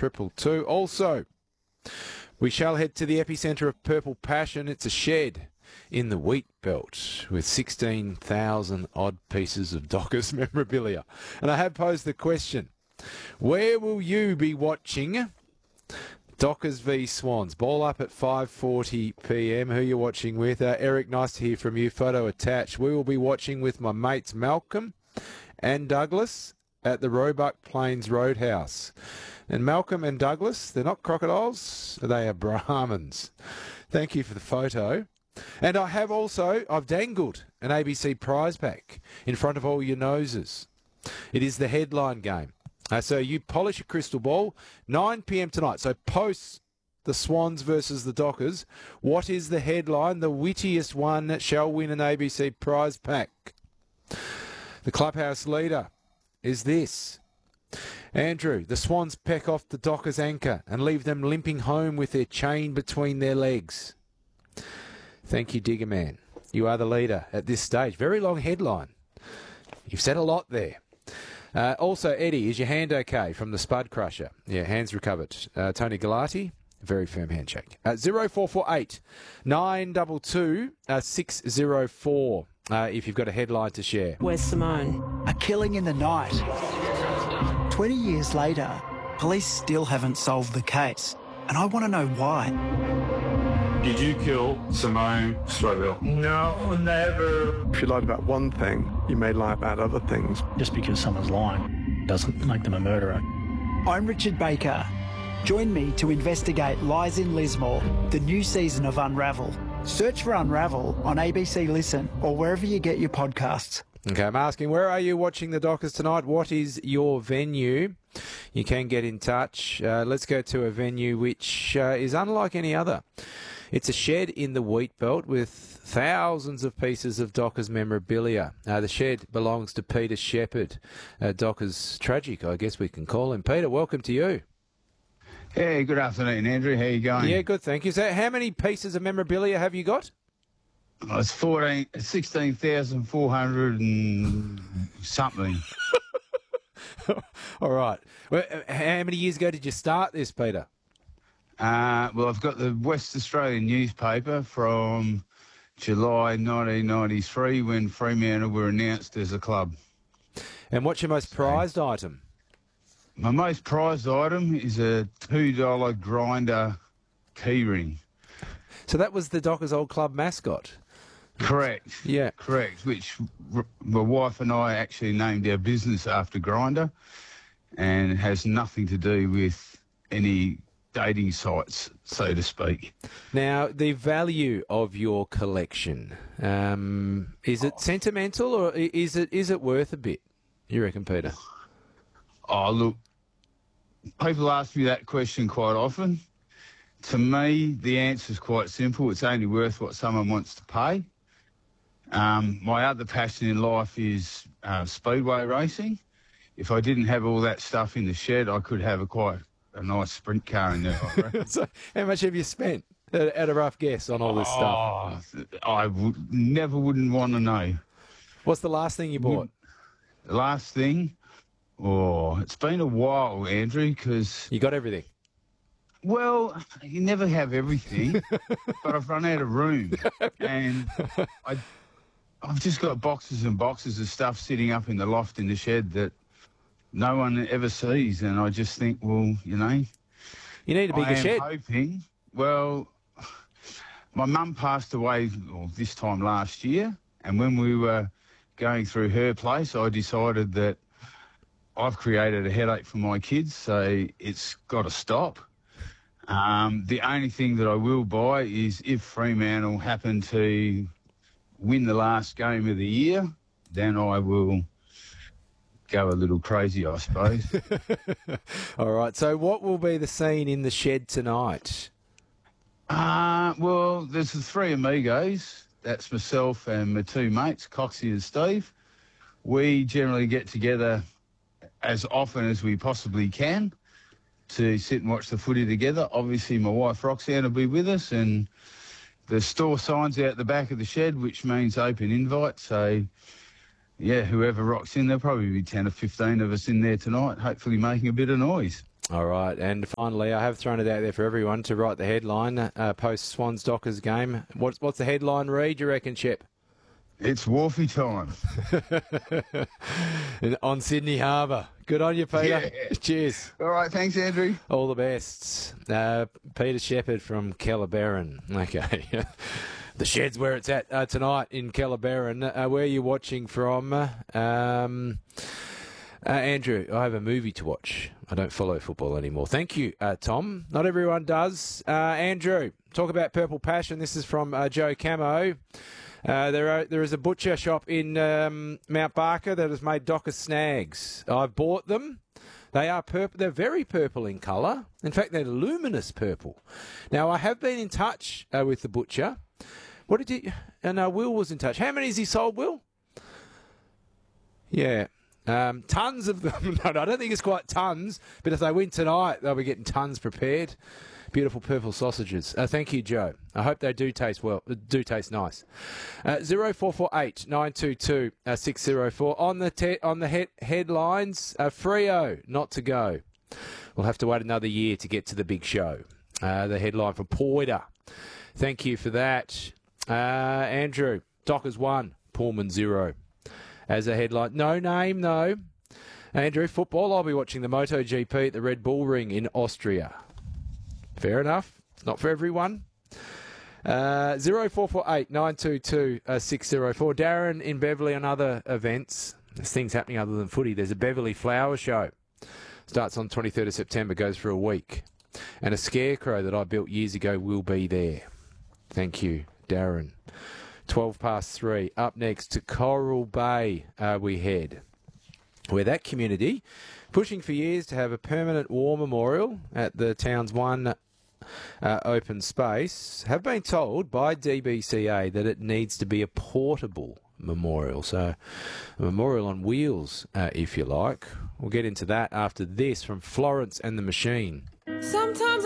222. Also, we shall head to the epicentre of Purple Passion. It's a shed in the wheat belt with 16,000 odd pieces of Dockers memorabilia. And I have posed the question, where will you be watching Dockers v Swans? Ball up at 5:40 p.m. Who are you watching with? Eric, nice to hear from you. Photo attached. We will be watching with my mates Malcolm and Douglas at the Roebuck Plains Roadhouse. And Malcolm and Douglas, they're not crocodiles, they are Brahmins. Thank you for the photo. And I've dangled an ABC prize pack in front of all your noses. It is the headline game. So you polish a crystal ball, 9 p.m. tonight. So post the Swans versus the Dockers. What is the headline? The wittiest one shall win an ABC prize pack. The clubhouse leader is this. Andrew, the Swans peck off the Dockers anchor and leave them limping home with their chain between their legs. Thank you, Digger Man. You are the leader at this stage. Very long headline. You've said a lot there. Also, Eddie, is your hand okay from the Spud Crusher? Yeah, hands recovered. Tony Galati, very firm handshake. 0448 922 604 if you've got a headline to share. Where's Simone? A killing in the night. 20 years later, police still haven't solved the case, and I want to know why. Did you kill Simone Strobel? No, never. If you lied about one thing, you may lie about other things. Just because someone's lying doesn't make them a murderer. I'm Richard Baker. Join me to investigate Lies in Lismore, the new season of Unravel. Search for Unravel on ABC Listen or wherever you get your podcasts. Okay, I'm asking, where are you watching the Dockers tonight? What is your venue? You can get in touch. Let's go to a venue which is unlike any other. It's a shed in the wheat belt with thousands of pieces of Dockers memorabilia. The shed belongs to Peter Shepherd, Dockers tragic, I guess we can call him. Peter, welcome to you. Hey, good afternoon, Andrew. How you going? Yeah, good, thank you. So how many pieces of memorabilia have you got? Oh, it's 16,400 and something. All right. Well, how many years ago did you start this, Peter? Well, I've got the West Australian newspaper from July 1993 when Fremantle were announced as a club. And what's your most prized item? My most prized item is a $2 grinder keyring. So that was the Dockers old club mascot? Correct. Yeah. Correct, which my wife and I actually named our business after Grindr, and it has nothing to do with any dating sites, so to speak. Now, the value of your collection, is it sentimental or is it worth a bit, you reckon, Peter? Oh, look, people ask me that question quite often. To me, the answer is quite simple. It's only worth what someone wants to pay. My other passion in life is speedway racing. If I didn't have all that stuff in the shed, I could have quite a nice sprint car in there, I reckon. So how much have you spent at a rough guess on all this stuff? I wouldn't want to know. What's the last thing you bought? The last thing? Oh, it's been a while, Andrew, because... You got everything? Well, you never have everything, but I've run out of room. And I've just got boxes and boxes of stuff sitting up in the loft in the shed that no one ever sees. And I just think, well, you know... You need a bigger shed. I'm hoping... Well, my mum passed away this time last year, and when we were going through her place, I decided that I've created a headache for my kids, so it's got to stop. The only thing that I will buy is if Fremantle happen to win the last game of the year, then I will go a little crazy, I suppose. All right, so what will be the scene in the shed tonight? Well, there's the three amigos. That's myself and my two mates, Coxie and Steve. We generally get together as often as we possibly can to sit and watch the footy together. Obviously, my wife Roxanne will be with us, and the store signs out the back of the shed, which means open invite. So, yeah, whoever rocks in, there'll probably be 10 or 15 of us in there tonight, hopefully making a bit of noise. All right, and finally, I have thrown it out there for everyone to write the headline post Swans Dockers game. What's the headline read, you reckon, Shep? It's Wharfie time. On Sydney Harbour. Good on you, Peter. Yeah. Cheers. All right, thanks, Andrew. All the best. Peter Shepherd from Kellerberrin. Okay. The Shed's where it's at tonight in Kellerberrin. Where are you watching from? Andrew, I have a movie to watch. I don't follow football anymore. Thank you, Tom. Not everyone does. Andrew, talk about Purple Passion. This is from Joe Camo. There is a butcher shop in Mount Barker that has made Docker snags. I've bought them. They are purple. They're very purple in colour. In fact, they're luminous purple. Now, I have been in touch with the butcher. What did you... And Will was in touch. How many has he sold, Will? Yeah. Tons of them. No, I don't think it's quite tons, but if they win tonight, they'll be getting tons prepared. Beautiful purple sausages. Thank you, Joe. I hope they do taste well. Do taste nice. 0448 922 604 on the headlines. Freo not to go. We'll have to wait another year to get to the big show. The headline from Poida. Thank you for that, Andrew. Dockers 1, Pullman 0. As a headline, no name, no. Andrew, football. I'll be watching the MotoGP at the Red Bull Ring in Austria. Fair enough. It's not for everyone. 0448 922 604. Darren in Beverley on other events. There's things happening other than footy. There's a Beverley Flower Show. Starts on 23rd of September, goes for a week. And a scarecrow that I built years ago will be there. Thank you, Darren. 3:12. Up next to Coral Bay we head, where that community, pushing for years to have a permanent war memorial at the town's one open space, have been told by DBCA that it needs to be a portable memorial. So a memorial on wheels, if you like. We'll get into that after this from Florence and the Machine. Sometimes